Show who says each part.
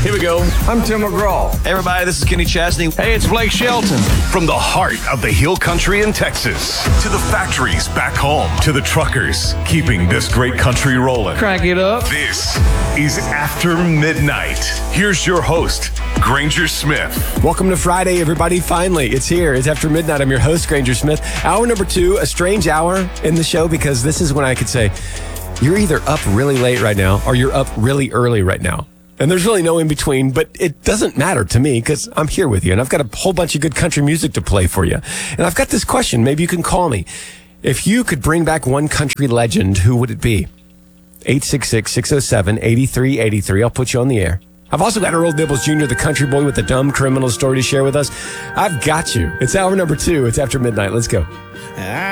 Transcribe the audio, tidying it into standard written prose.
Speaker 1: Here we go.
Speaker 2: I'm Tim McGraw.
Speaker 1: Hey, everybody, this is Kenny Chesney.
Speaker 2: Hey, it's Blake Shelton.
Speaker 3: From the heart of the Hill Country in Texas to the factories back home to the truckers keeping this great country rolling.
Speaker 2: Crank it up.
Speaker 3: This is After Midnight. Here's your host, Granger Smith.
Speaker 4: Welcome to Friday, everybody. Finally, it's here. It's After Midnight. I'm your host, Granger Smith. Hour number 2, a strange hour in the show because this is when I could say, you're either up really late right now or you're up really early right now. And there's really no in between, but it doesn't matter to me because I'm here with you and I've got a whole bunch of good country music to play for you. And I've got this question. Maybe you can call me. If you could bring back one country legend, who would it be? 866-607-8383. I'll put you on the air. I've also got Earl Nibbles Jr., the country boy with a dumb criminal story to share with us. I've got you. It's hour number 2. It's After Midnight. Let's go.